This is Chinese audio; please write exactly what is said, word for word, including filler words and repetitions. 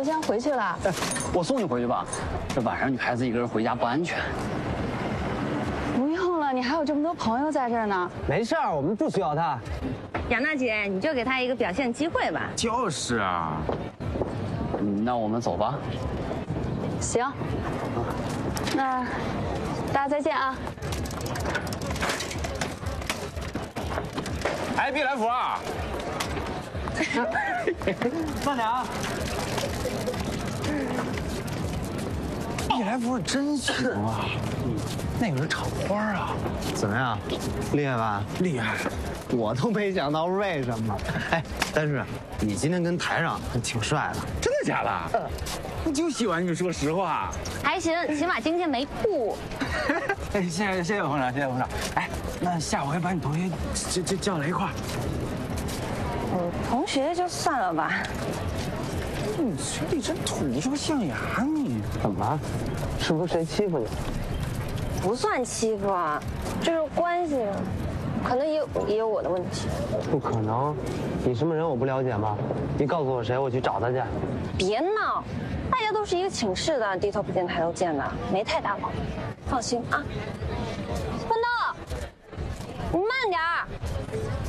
先回去了。 哎，我送你回去吧，这晚上女孩子一个人回家不安全。 不用了，你还有这么多朋友在这儿呢。 没事儿，我们不需要他。 杨大姐，你就给他一个表现机会吧。 就是啊。 嗯，那我们走吧。 行，那大家再见啊。 哎，别来福啊！ 慢点啊！ 碧来福真行啊，那个是厂花啊， 怎么样，厉害吧？ 厉害！ 我都没想到为什么。哎，但是你今天跟台上挺帅的。 真的假的？嗯，我就喜欢你们说实话。 还行，起码今天没吐。 哎，谢谢谢谢捧场，谢谢捧场。哎，那下回把你同学叫叫叫来一块儿。 嗯，同学就算了吧。 你学历真土，是不是象牙你？ 怎么了？是不是谁欺负你？ 不算欺负啊，就是关系，可能也有也有我的问题。 不可能，你什么人我不了解吗？你告诉我谁，我去找他去。 别闹，大家都是一个寝室的，低头不见抬头见的，没太大毛病。放心啊。坤道，你慢点儿。